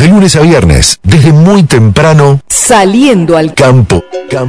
De lunes a viernes, desde muy temprano, Saliendo al campo.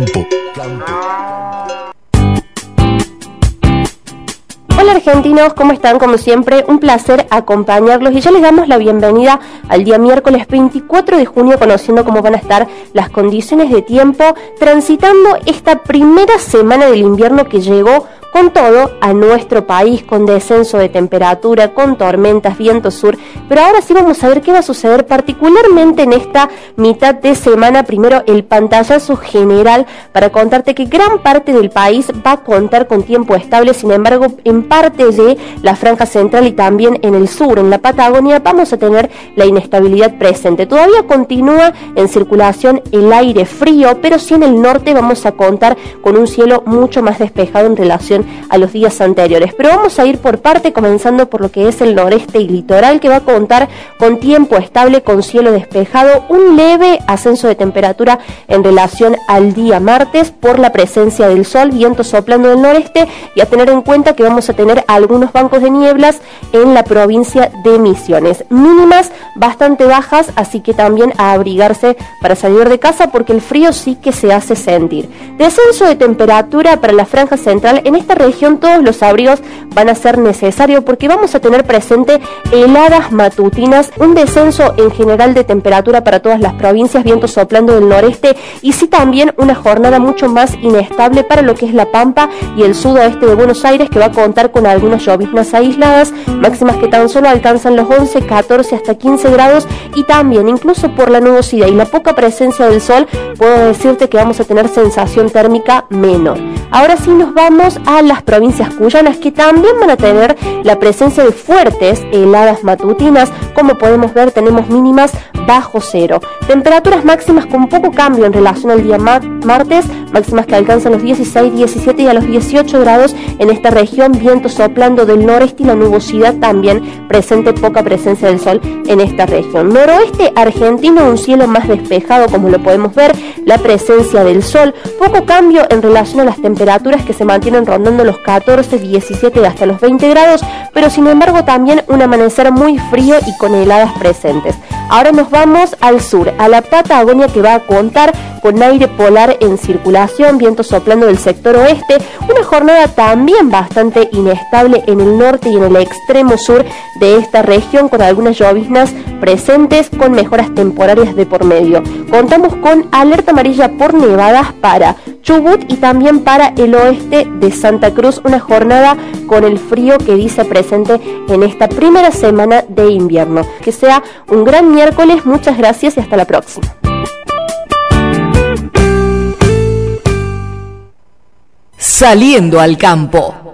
Hola argentinos, ¿cómo están? Como siempre, un placer acompañarlos y ya les damos la bienvenida al día miércoles 24 de junio, conociendo cómo van a estar las condiciones de tiempo, transitando esta primera semana del invierno que llegó con todo a nuestro país, con descenso de temperatura, con tormentas, viento sur, pero ahora sí vamos a ver qué va a suceder particularmente en esta mitad de semana. Primero el pantallazo general para contarte que gran parte del país va a contar con tiempo estable, sin embargo en parte de la franja central y también en el sur, en la Patagonia, vamos a tener la inestabilidad presente. Todavía continúa en circulación el aire frío, pero sí en el norte vamos a contar con un cielo mucho más despejado en relación a los días anteriores, pero vamos a ir por parte, comenzando por lo que es el noreste y litoral, que va a contar con tiempo estable, con cielo despejado, un leve ascenso de temperatura en relación al día martes por la presencia del sol, viento soplando del noreste, y a tener en cuenta que vamos a tener algunos bancos de nieblas en la provincia de Misiones, mínimas bastante bajas, así que también a abrigarse para salir de casa porque el frío sí que se hace sentir. Descenso de temperatura para la franja central. En esta región todos los abrigos van a ser necesarios porque vamos a tener presente heladas matutinas, un descenso en general de temperatura para todas las provincias, viento soplando del noreste, y sí también una jornada mucho más inestable para lo que es la Pampa y el sudoeste de Buenos Aires, que va a contar con algunas lloviznas aisladas, máximas que tan solo alcanzan los 11, 14 hasta 15 grados, y también incluso por la nubosidad y la poca presencia del sol puedo decirte que vamos a tener sensación térmica menor. Ahora sí nos vamos a las provincias cuyanas, que también van a tener la presencia de fuertes heladas matutinas. Como podemos ver, tenemos mínimas bajo cero, temperaturas máximas con poco cambio en relación al día martes, máximas que alcanzan los 16, 17 y a los 18 grados en esta región, viento soplando del noreste y la nubosidad también presente, poca presencia del sol en esta región. Noroeste argentino, un cielo más despejado, como lo podemos ver, la presencia del sol, poco cambio en relación a las temperaturas que se mantienen rondando los 14, 17 y hasta los 20 grados, pero sin embargo también un amanecer muy frío y con heladas presentes. Ahora nos vamos al sur, a la Patagonia, que va a contar con aire polar en circulación, viento soplando del sector oeste, una jornada también bastante inestable en el norte y en el extremo sur de esta región, con algunas lloviznas presentes, con mejoras temporarias de por medio. Contamos con alerta amarilla por nevadas para Chubut y también para el oeste de Santa Cruz, una jornada con el frío que dice presente en esta primera semana de invierno. Que sea un gran miércoles, muchas gracias y hasta la próxima. Saliendo al campo.